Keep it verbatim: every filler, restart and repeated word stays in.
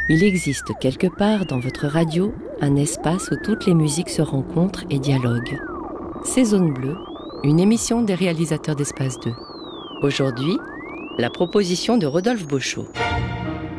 Il existe quelque part dans votre radio un espace où toutes les musiques se rencontrent et dialoguent. C'est Zone Bleue, une émission des réalisateurs d'Espace deux. Aujourd'hui, la proposition de Rodolphe Beauchau.